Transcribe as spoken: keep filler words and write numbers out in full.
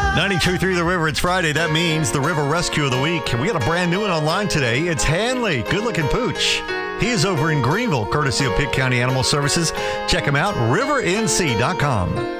ninety-two point three The River. It's Friday. That means the River Rescue of the Week. We got a brand new one online today. It's Hanley. Good-looking pooch. He is over in Greenville, courtesy of Pitt County Animal Services. Check him out, river n c dot com.